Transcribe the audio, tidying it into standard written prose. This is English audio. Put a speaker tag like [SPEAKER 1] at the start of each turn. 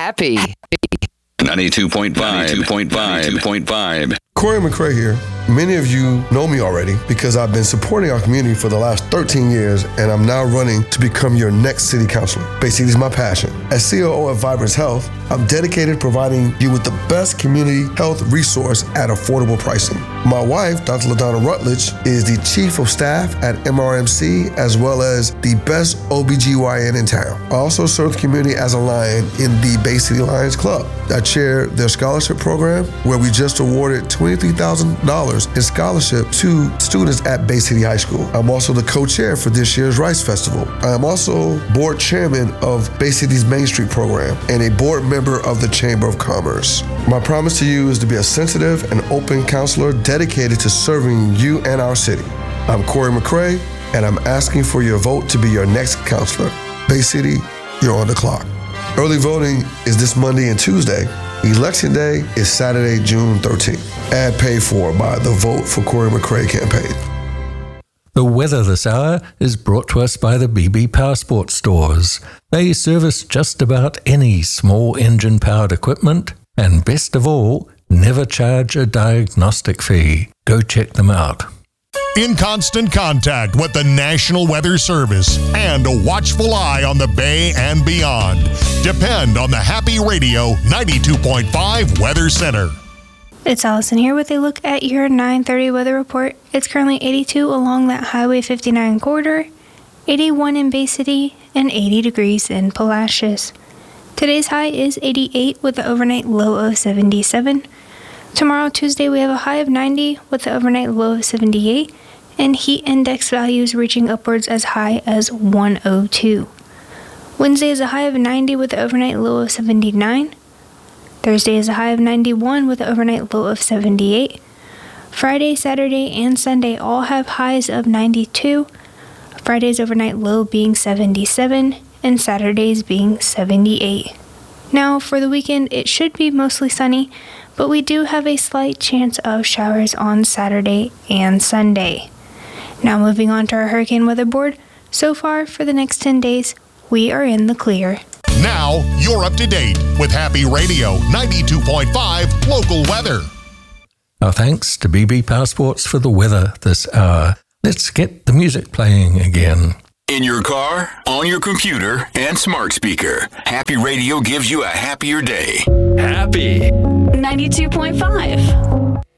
[SPEAKER 1] Happy.
[SPEAKER 2] 92.5.
[SPEAKER 3] Corey McCray here. Many of you know me already because I've been supporting our community for the last 13 years, and I'm now running to become your next city councilor. Bay City is my passion. As COO of Vibrance Health, I'm dedicated to providing you with the best community health resource at affordable pricing. My wife, Dr. LaDonna Rutledge, is the Chief of Staff at MRMC, as well as the best OBGYN in town. I also serve the community as a Lion in the Bay City Lions Club. I chair their scholarship program, where we just awarded $23,000 in scholarship to students at Bay City High School. I'm also the co-chair for this year's Rice Festival. I am also board chairman of Bay City's Main Street program and a board member of the Chamber of Commerce. My promise to you is to be a sensitive and open counselor dedicated to serving you and our city. I'm Corey McCray, and I'm asking for your vote to be your next counselor. Bay City, you're on the clock. Early voting is this Monday and Tuesday. Election Day is Saturday, June 13th. Ad paid for by the Vote for Corey McCray campaign.
[SPEAKER 4] The weather this hour is brought to us by the BB Powersport stores. They service just about any small engine-powered equipment, and best of all, never charge a diagnostic fee. Go check them out.
[SPEAKER 5] In constant contact with the National Weather Service and a watchful eye on the Bay and beyond. Depend on the Happy Radio 92.5 Weather Center.
[SPEAKER 6] It's Allison here with a look at your 9:30 weather report. It's currently 82 along that Highway 59 corridor, 81 in Bay City, and 80 degrees in Palacios. Today's high is 88 with the overnight low of 77. Tomorrow, Tuesday, we have a high of 90 with the overnight low of 78, and heat index values reaching upwards as high as 102. Wednesday is a high of 90 with the overnight low of 79. Thursday is a high of 91 with the overnight low of 78. Friday, Saturday, and Sunday all have highs of 92. Friday's overnight low being 77, and Saturday's being 78. Now, for the weekend, it should be mostly sunny, but we do have a slight chance of showers on Saturday and Sunday. Now moving on to our hurricane weather board. So far, for the next 10 days, we are in the clear.
[SPEAKER 5] Now, you're up to date with Happy Radio 92.5 local weather.
[SPEAKER 4] Our thanks to BB Powersports for the weather this hour. Let's get the music playing again.
[SPEAKER 2] In your car, on your computer, and smart speaker, Happy Radio gives you a happier day.
[SPEAKER 1] Happy.
[SPEAKER 7] 92.5.